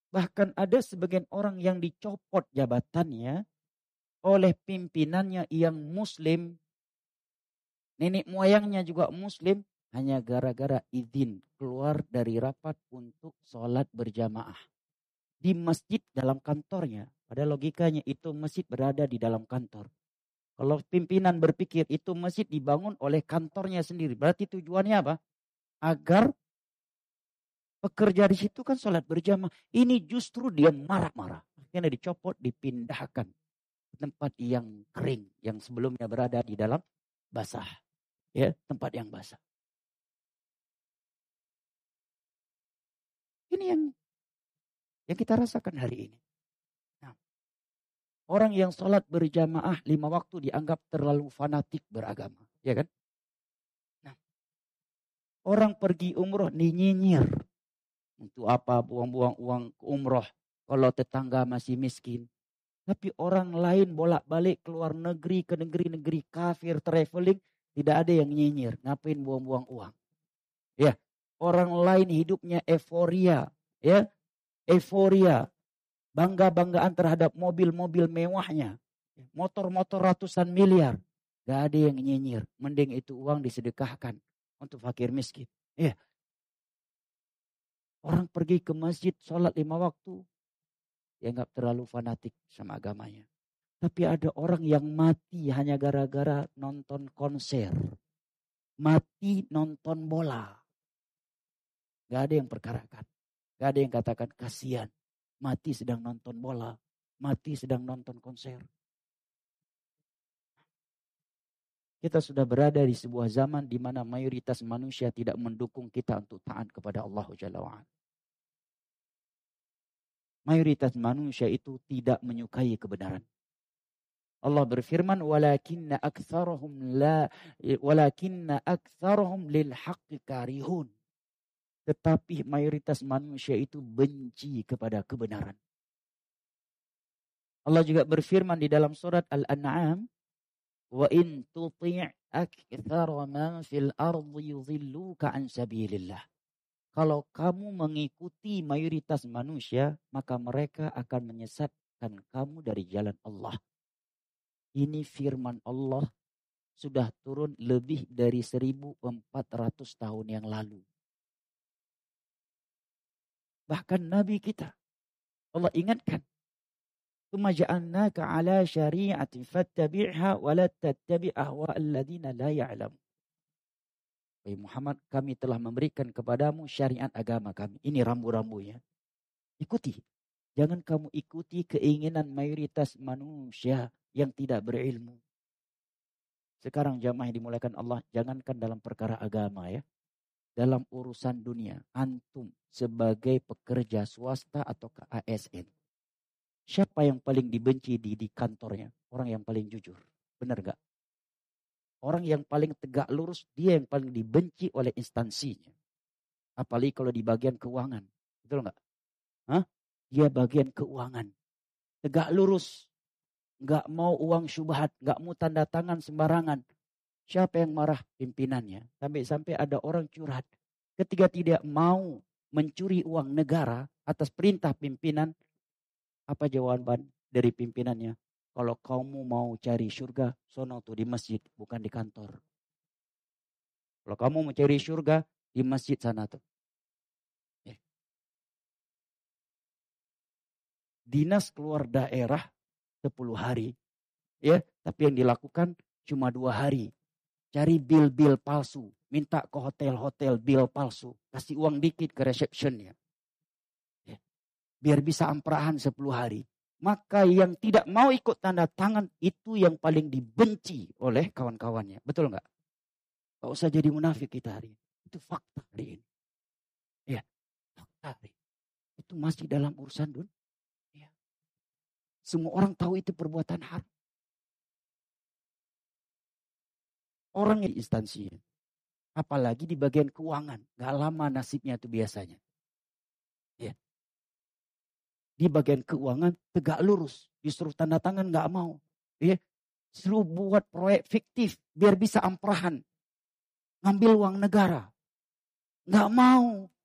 Bahkan ada sebagian orang yang dicopot jabatannya oleh pimpinannya yang muslim, nenek moyangnya juga muslim, hanya gara-gara izin keluar dari rapat untuk sholat berjamaah di masjid dalam kantornya. Pada logikanya itu masjid berada di dalam kantor. Kalau pimpinan berpikir itu masjid dibangun oleh kantornya sendiri, berarti tujuannya apa? Agar pekerja di situ kan sholat berjamaah. Ini justru dia marah-marah. Akhirnya dicopot, dipindahkan ke tempat yang kering, yang sebelumnya berada di dalam basah. Ya, tempat yang basah. Ini yang kita rasakan hari ini. Nah, orang yang sholat berjamaah 5 waktu dianggap terlalu fanatik beragama. Ya kan? Nah, orang pergi umroh nyinyir. Untuk apa buang-buang uang ke umroh kalau tetangga masih miskin. Tapi orang lain bolak-balik keluar negeri ke negeri-negeri kafir traveling. Tidak ada yang nyinyir. Ngapain buang-buang uang? Ya, orang lain hidupnya euforia. Ya, euforia. Bangga-banggaan terhadap mobil-mobil mewahnya. Motor-motor ratusan miliar. Gak ada yang nyinyir. Mending itu uang disedekahkan untuk fakir miskin. Ya. Orang pergi ke masjid sholat 5 waktu. Dianggap terlalu fanatik sama agamanya. Tapi ada orang yang mati hanya gara-gara nonton konser. Mati nonton bola. Gak ada yang perkarakan. Gak ada yang katakan kasihan. Mati sedang nonton bola. Mati sedang nonton konser. Kita sudah berada di sebuah zaman di mana mayoritas manusia tidak mendukung kita untuk taat kepada Allah Jalla wa'ala. Mayoritas manusia itu tidak menyukai kebenaran. Allah berfirman, walakinna aktsarahum lil haqqi karihun. Tetapi mayoritas manusia itu benci kepada kebenaran. Allah juga berfirman di dalam surat Al-An'am, wa in tuti' aktsara man fil ardi yudhilluka an sabilillah. Kalau kamu mengikuti mayoritas manusia, maka mereka akan menyesatkan kamu dari jalan Allah. Ini firman Allah sudah turun lebih dari 1400 tahun yang lalu. Bahkan Nabi kita, Allah ingatkan, "Tsumma ja'alnaka 'ala syari'atin fattabi'ha wa la tattabi' ahwa'al ladzina la ya'lamun." Wahai Muhammad, kami telah memberikan kepadamu syariat agama kami. Ini rambu-rambunya. Ikuti. Jangan kamu ikuti keinginan mayoritas manusia yang tidak berilmu. Sekarang jamaah yang dimuliakan Allah, jangankan dalam perkara agama ya. Dalam urusan dunia, antum sebagai pekerja swasta atau ke ASN. Siapa yang paling dibenci di kantornya? Orang yang paling jujur. Benar gak? Orang yang paling tegak lurus, dia yang paling dibenci oleh instansinya. Apalagi kalau di bagian keuangan. Betul gak? Dia bagian keuangan. Tegak lurus. Gak mau uang syubhat. Gak mau tanda tangan sembarangan. Siapa yang marah? Pimpinannya. Sampai ada orang curhat. Ketika tidak mau mencuri uang negara atas perintah pimpinan. Apa jawaban dari pimpinannya? Kalau kamu mau cari surga, sono tuh di masjid, bukan di kantor. Kalau kamu mau cari surga, di masjid sana tuh. Dinas keluar daerah 10 hari. Ya, tapi yang dilakukan cuma 2 hari. Cari bil-bil palsu. Minta ke hotel-hotel bil palsu. Kasih uang dikit ke resepsionnya. Ya. Biar bisa amprahan 10 hari. Maka yang tidak mau ikut tanda tangan itu yang paling dibenci oleh kawan-kawannya. Betul nggak? Gak usah jadi munafik kita hari ini. Itu fakta hari ini. Ya, fakta hari ini. Itu masih dalam urusan dunia. Ya. Semua orang tahu itu perbuatan haram. Orang yang instansi. Apalagi di bagian keuangan. Gak lama nasibnya itu biasanya. Ya. Di bagian keuangan tegak lurus. Disuruh tanda tangan gak mau. Ya. Suruh buat proyek fiktif. Biar bisa amprahan. Ngambil uang negara. Gak mau.